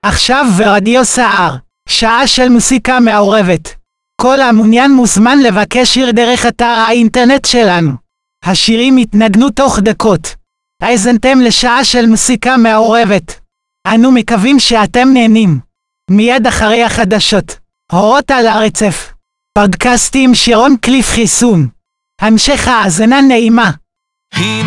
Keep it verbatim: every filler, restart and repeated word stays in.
עכשיו ברדיו סער, שעה של מוסיקה מעורבת. כל המעוניין מוזמן לבקש שיר דרך אתר האינטרנט שלנו. השירים יתנגנו תוך דקות. האזנתם לשעה של מוסיקה מעורבת. אנו מקווים שאתם נהנים. מיד אחרי החדשות, הורות על הרצף. פודקאסטים שירון קליף חיסון. המשך האזנה נעימה.